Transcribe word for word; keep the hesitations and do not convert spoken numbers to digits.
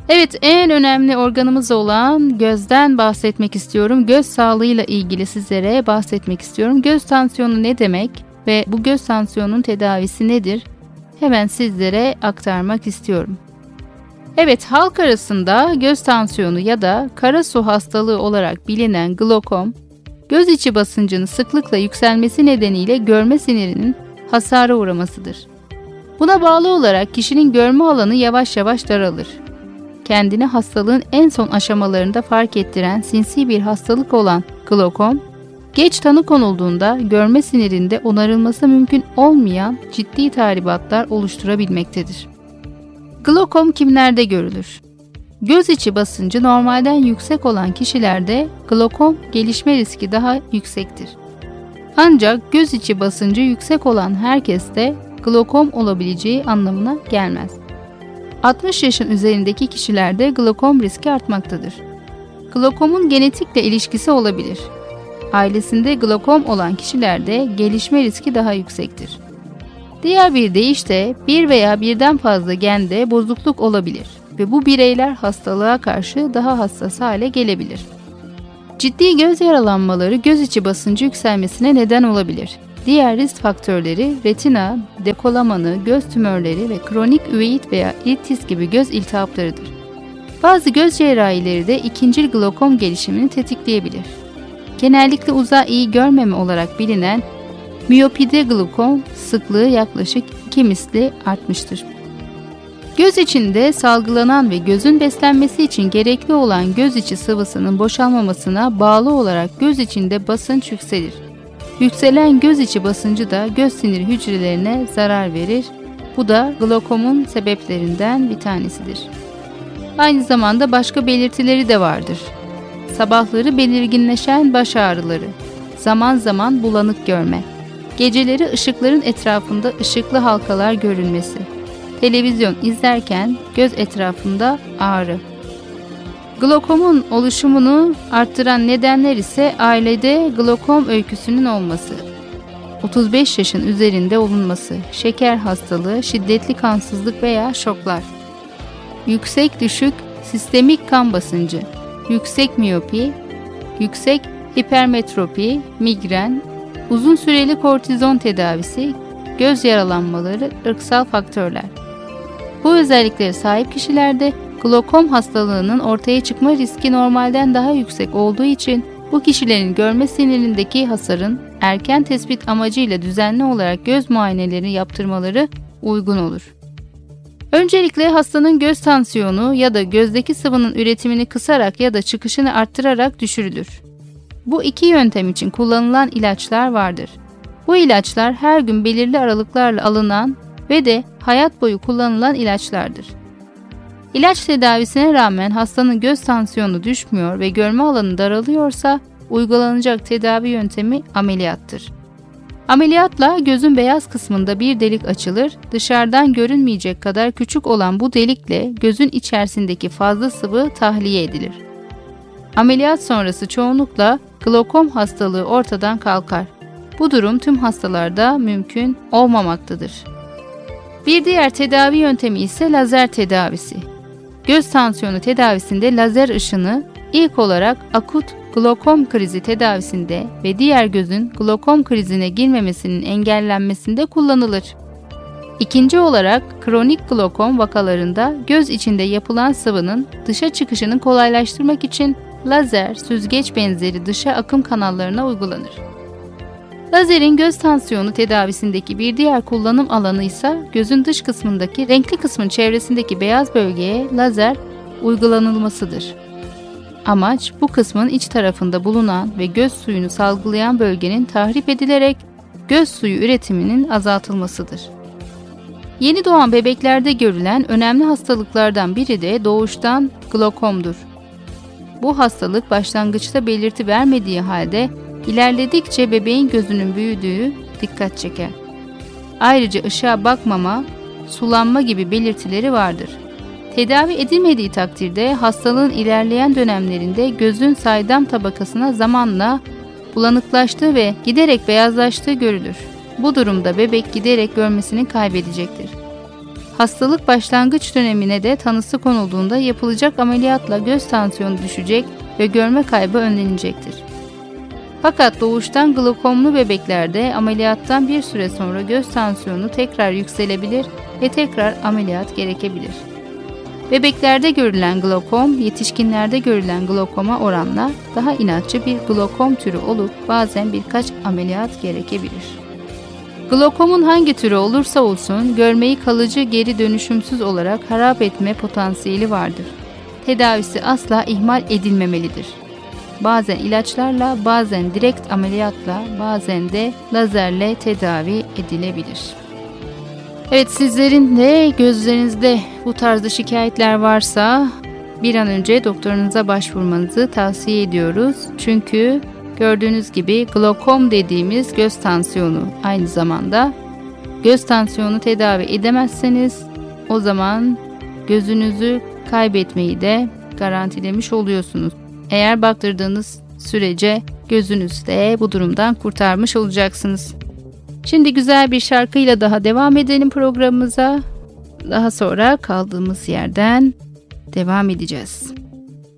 Evet, en önemli organımız olan gözden bahsetmek istiyorum. Göz sağlığıyla ilgili sizlere bahsetmek istiyorum. Göz tansiyonu ne demek ve bu göz tansiyonunun tedavisi nedir? Hemen sizlere aktarmak istiyorum. Evet, halk arasında göz tansiyonu ya da kara su hastalığı olarak bilinen glokom, göz içi basıncının sıklıkla yükselmesi nedeniyle görme sinirinin hasara uğramasıdır. Buna bağlı olarak kişinin görme alanı yavaş yavaş daralır. Kendini hastalığın en son aşamalarında fark ettiren sinsi bir hastalık olan glokom, geç tanı konulduğunda görme sinirinde onarılması mümkün olmayan ciddi tahribatlar oluşturabilmektedir. Glokom kimlerde görülür? Göz içi basıncı normalden yüksek olan kişilerde glokom gelişme riski daha yüksektir. Ancak göz içi basıncı yüksek olan herkeste glokom olabileceği anlamına gelmez. altmış yaşın üzerindeki kişilerde glokom riski artmaktadır. Glokomun genetikle ilişkisi olabilir. Ailesinde glokom olan kişilerde gelişme riski daha yüksektir. Diğer bir deyişle bir veya birden fazla gende bozukluk olabilir ve bu bireyler hastalığa karşı daha hassas hale gelebilir. Ciddi göz yaralanmaları göz içi basıncı yükselmesine neden olabilir. Diğer risk faktörleri retina, dekolamanı, göz tümörleri ve kronik üveit veya itis gibi göz iltihaplarıdır. Bazı göz cerrahileri de ikincil glokom gelişimini tetikleyebilir. Genellikle uzağa iyi görmeme olarak bilinen miyopide glokom sıklığı yaklaşık iki misli artmıştır. Göz içinde salgılanan ve gözün beslenmesi için gerekli olan göz içi sıvısının boşalmamasına bağlı olarak göz içinde basınç yükselir. Yükselen göz içi basıncı da göz sinir hücrelerine zarar verir. Bu da glokomun sebeplerinden bir tanesidir. Aynı zamanda başka belirtileri de vardır. Sabahları belirginleşen baş ağrıları, zaman zaman bulanık görme, geceleri ışıkların etrafında ışıklı halkalar görülmesi, televizyon izlerken göz etrafında ağrı. Glokomun oluşumunu arttıran nedenler ise ailede glokom öyküsünün olması, otuz beş yaşın üzerinde olunması, şeker hastalığı, şiddetli kansızlık veya şoklar, yüksek düşük sistemik kan basıncı, yüksek miyopi, yüksek hipermetropi, migren, uzun süreli kortizon tedavisi, göz yaralanmaları, ırksal faktörler. Bu özelliklere sahip kişilerde glokom hastalığının ortaya çıkma riski normalden daha yüksek olduğu için bu kişilerin görme sinirindeki hasarın erken tespit amacıyla düzenli olarak göz muayeneleri yaptırmaları uygun olur. Öncelikle hastanın göz tansiyonu ya da gözdeki sıvının üretimini kısarak ya da çıkışını arttırarak düşürülür. Bu iki yöntem için kullanılan ilaçlar vardır. Bu ilaçlar her gün belirli aralıklarla alınan ve de hayat boyu kullanılan ilaçlardır. İlaç tedavisine rağmen hastanın göz tansiyonu düşmüyor ve görme alanı daralıyorsa uygulanacak tedavi yöntemi ameliyattır. Ameliyatla gözün beyaz kısmında bir delik açılır, dışarıdan görünmeyecek kadar küçük olan bu delikle gözün içerisindeki fazla sıvı tahliye edilir. Ameliyat sonrası çoğunlukla glokom hastalığı ortadan kalkar. Bu durum tüm hastalarda mümkün olmamaktadır. Bir diğer tedavi yöntemi ise lazer tedavisi. Göz tansiyonu tedavisinde lazer ışını ilk olarak akut glokom krizi tedavisinde ve diğer gözün glokom krizine girmemesinin engellenmesinde kullanılır. İkinci olarak kronik glokom vakalarında göz içinde yapılan sıvının dışa çıkışını kolaylaştırmak için lazer, süzgeç benzeri dışa akım kanallarına uygulanır. Lazerin göz tansiyonu tedavisindeki bir diğer kullanım alanı ise gözün dış kısmındaki renkli kısmın çevresindeki beyaz bölgeye lazer uygulanılmasıdır. Amaç bu kısmın iç tarafında bulunan ve göz suyunu salgılayan bölgenin tahrip edilerek göz suyu üretiminin azaltılmasıdır. Yeni doğan bebeklerde görülen önemli hastalıklardan biri de doğuştan glokomdur. Bu hastalık başlangıçta belirti vermediği halde ilerledikçe bebeğin gözünün büyüdüğü dikkat çeker. Ayrıca ışığa bakmama, sulanma gibi belirtileri vardır. Tedavi edilmediği takdirde hastalığın ilerleyen dönemlerinde gözün saydam tabakasına zamanla bulanıklaştığı ve giderek beyazlaştığı görülür. Bu durumda bebek giderek görmesini kaybedecektir. Hastalık başlangıç dönemine de tanısı konulduğunda yapılacak ameliyatla göz tansiyonu düşecek ve görme kaybı önlenecektir. Fakat doğuştan glokomlu bebeklerde ameliyattan bir süre sonra göz tansiyonu tekrar yükselebilir ve tekrar ameliyat gerekebilir. Bebeklerde görülen glokom, yetişkinlerde görülen glokoma oranla daha inatçı bir glokom türü olup bazen birkaç ameliyat gerekebilir. Glokomun hangi türü olursa olsun görmeyi kalıcı geri dönüşümsüz olarak harap etme potansiyeli vardır. Tedavisi asla ihmal edilmemelidir. Bazen ilaçlarla, bazen direkt ameliyatla, bazen de lazerle tedavi edilebilir. Evet, sizlerin de gözlerinizde bu tarzda şikayetler varsa bir an önce doktorunuza başvurmanızı tavsiye ediyoruz. Çünkü gördüğünüz gibi glokom dediğimiz göz tansiyonu aynı zamanda. Göz tansiyonu tedavi edemezseniz o zaman gözünüzü kaybetmeyi de garantilemiş oluyorsunuz. Eğer baktırdığınız sürece gözünüzü de bu durumdan kurtarmış olacaksınız. Şimdi güzel bir şarkıyla daha devam edelim programımıza. Daha sonra kaldığımız yerden devam edeceğiz.